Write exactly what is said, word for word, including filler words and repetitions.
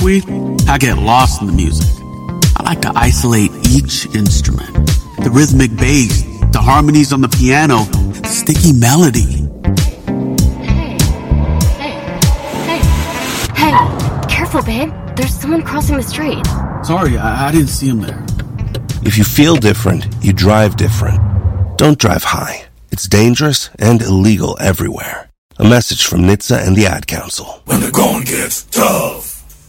tumbleweed, I get lost in the music. I like to isolate each instrument. The rhythmic bass, the harmonies on the piano, the sticky melody. Hey, hey, hey, hey, careful, babe. There's someone crossing the street. Sorry, I, I didn't see him there. If you feel different, you drive different. Don't drive high. It's dangerous and illegal everywhere. A message from N H T S A and the Ad Council. When the going gets tough.